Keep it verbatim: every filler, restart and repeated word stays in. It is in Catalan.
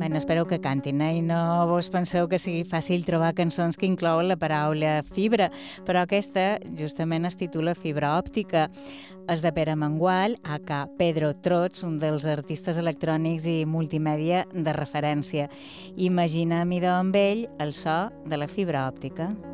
Bueno, espero que cantin, eh? I no vos penseu que sigui fàcil trobar cançons que inclouen la paraula fibra, però aquesta justament es titula Fibra òptica. És de Pere Mengual, aka Pedro Trots, un dels artistes electrònics i multimèdia de referència. Imagina, mida amb ell, el so de la fibra òptica.